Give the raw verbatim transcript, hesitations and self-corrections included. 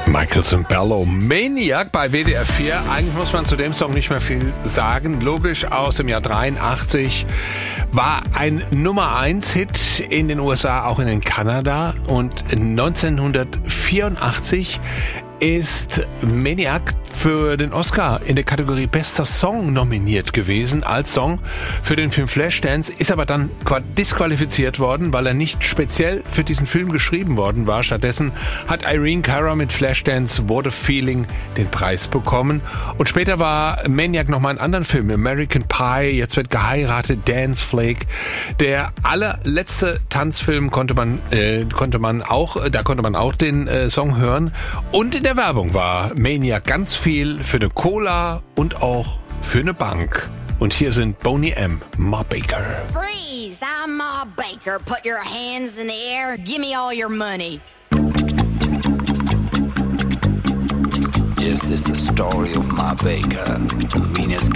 Michael Sembello, Maniac bei W D R vier. Eigentlich muss man zu dem Song nicht mehr viel sagen. Logisch, aus dem Jahr dreiundachtzig. War ein Nummer eins Hit in den U S A, auch in Kanada. Und neunzehnhundertvierundachtzig ist Maniac für den Oscar in der Kategorie Bester Song nominiert gewesen als Song für den Film Flashdance, ist aber dann disqualifiziert worden, weil er nicht speziell für diesen Film geschrieben worden war. Stattdessen hat Irene Cara mit Flashdance What a Feeling den Preis bekommen. Und später war Maniac nochmal in anderen Filmen, American Pie, Jetzt wird geheiratet, Dance Flake. Der allerletzte Tanzfilm konnte man, äh, konnte man auch, da konnte man auch den äh, Song hören. Und in der Werbung war Maniac ganz viel für eine Cola und auch für eine Bank. Und hier sind Boney M., Ma Baker. Freeze! I'm Ma Baker. Put your hands in the air. Give me all your money. This is the story of Ma Baker, the meanest